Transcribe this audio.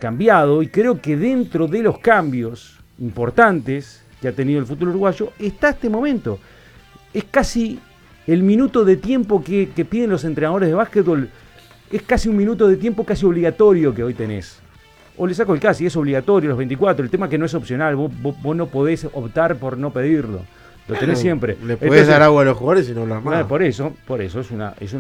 cambiado, y creo que dentro de los cambios importantes que ha tenido el fútbol uruguayo está este momento. Es casi el minuto de tiempo que piden los entrenadores de básquetbol, es casi un minuto de tiempo casi obligatorio que hoy tenés. O le saco el casi, es obligatorio los 24, el tema es que no es opcional, vos no podés optar por no pedirlo. Lo tenés siempre. Le podés dar agua a los jugadores y no lo armás. Por eso es una